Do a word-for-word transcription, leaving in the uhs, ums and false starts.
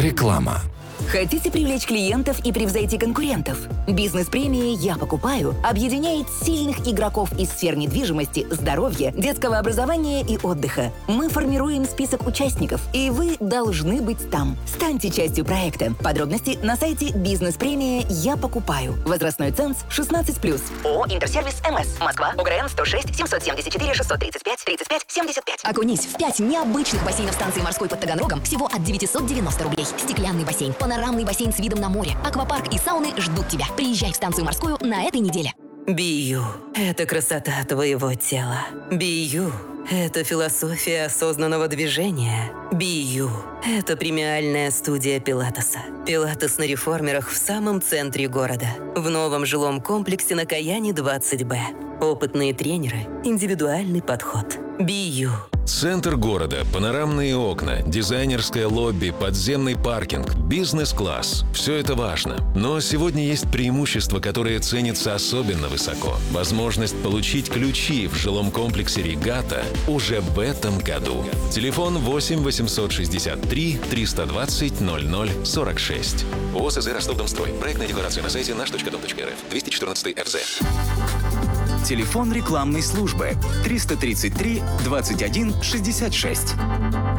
Реклама. Хотите привлечь клиентов и превзойти конкурентов? Бизнес-премии «Я покупаю» объединяет сильных игроков из сфер недвижимости, здоровья, детского образования и отдыха. Мы формируем список участников, и вы должны быть там. Станьте частью проекта. Подробности на сайте «Бизнес-премия Я покупаю». Возрастной ценз шестнадцать плюс. ООО «Интерсервис МС». Москва. ОГРН сто шесть семьсот семьдесят четыре шестьсот тридцать пять тридцать пять семьдесят пять. Окунись в пять необычных бассейнов станции морской под Таганрогом всего от девятисот девяноста рублей. Стеклянный бассейн, панорамный бассейн с видом на море, аквапарк и сауны ждут тебя. Приезжай в станцию морскую на этой неделе. Бию – это красота твоего тела. Бию – это философия осознанного движения. Бию – это премиальная студия пилатеса. Пилатес на реформерах в самом центре города. В новом жилом комплексе на Каяне двадцать Б. Опытные тренеры, индивидуальный подход. Бию. Центр города, панорамные окна, дизайнерское лобби, подземный паркинг, бизнес-класс. Все это важно. Но сегодня есть преимущество, которое ценится особенно высоко. Возможность получить ключи в жилом комплексе «Регата» уже в этом году. Телефон восемь восемьсот шестьдесят три триста двадцать ноль ноль сорок шесть. ООС «Ростов-Дом-строй». Проектная декларация на сайте наш точка дом точка эр эф. двести четырнадцатый эф зэ. Телефон рекламной службы триста тридцать три двадцать один шестьдесят шесть.